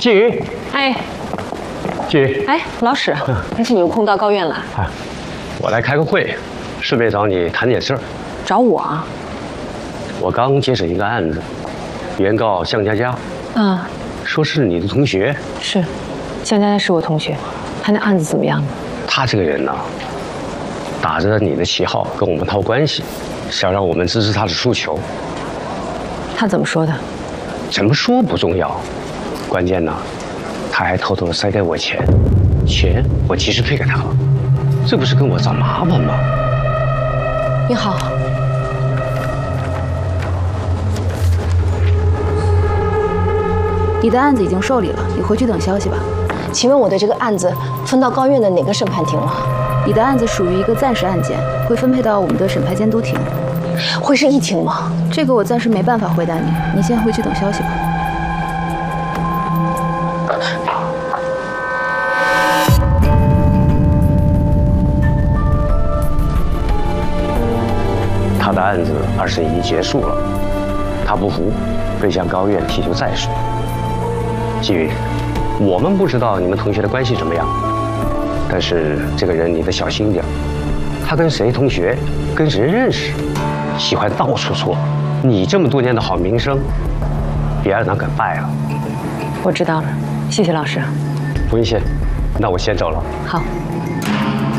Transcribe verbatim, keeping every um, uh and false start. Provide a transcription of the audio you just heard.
季云， 哎， 季云， 哎，老史，还是你有空到高院来？ 啊，我来开个会，顺便找你谈点事儿。 找我啊？ 我刚接手一个案子，原告向佳佳， 啊， 说是你的同学。 是，向佳佳是我同学，他那案子怎么样呢？ 他这个人呢，打着你的旗号跟我们套关系，想让我们支持他的诉求。 他怎么说的？ 怎么说不重要，关键呢，他还偷偷塞给我钱，钱我及时退给他了，这不是跟我找麻烦吗？ 你好， 你的案子已经受理了，你回去等消息吧。 请问我的这个案子分到高院的哪个审判庭了？ 你的案子属于一个暂时案件，会分配到我们的审判监督庭。 会是一庭吗？ 这个我暂时没办法回答你，你先回去等消息吧。 他的案子二审已经结束了，他不服，被向高院提出再审。季云，我们不知道你们同学的关系怎么样，但是这个人你得小心点，他跟谁同学，跟谁认识，喜欢到处说。你这么多年的好名声，别让他给败了。 我知道了，谢谢老师。 不用谢，那我先走了。 好。